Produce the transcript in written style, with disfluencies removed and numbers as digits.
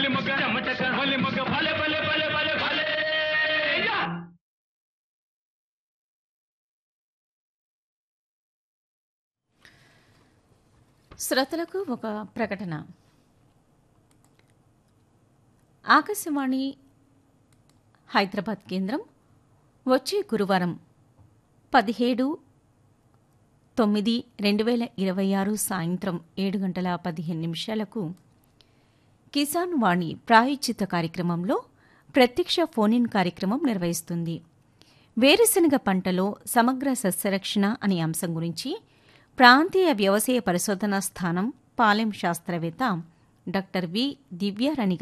మొగ్గ చెమటక మల్లి మొగ్గ భలే భలే భలే భలే భలే యా! శ్రోతలకు ఒక ప్రకటన. ఆకాశవాణి హైదరాబాద్ కేంద్రం వచ్చే గురువారం 17/9/2026 సాయంత్రం 7:15 కిసాన్ వాణి ప్రాయోజిత కార్యక్రమంలో ప్రత్యక్ష ఫోన్-ఇన్ కార్యక్రమం నిర్వహిస్తుంది. వేరుశనగ పంటలో సమగ్ర సస్యరక్షణ అనే అంశం గురించి ప్రాంతీయ వ్యవసాయ పరిశోధనా స్థానం పాలెం శాస్త్రవేత్త డాక్టర్ వి. దివ్యారాణి